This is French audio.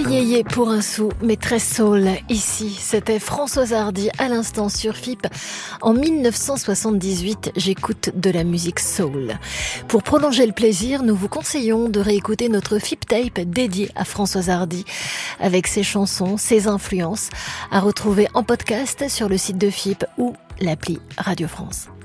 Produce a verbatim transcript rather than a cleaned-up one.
yéyé pour un sou, mais très soul. Ici, c'était Françoise Hardy à l'instant sur F I P. En dix-neuf cent soixante-dix-huit, j'écoute de la musique soul. Pour prolonger le plaisir, nous vous conseillons de réécouter notre F I P Tape dédié à Françoise Hardy, avec ses chansons, ses influences, à retrouver en podcast sur le site de F I P ou l'appli Radio France.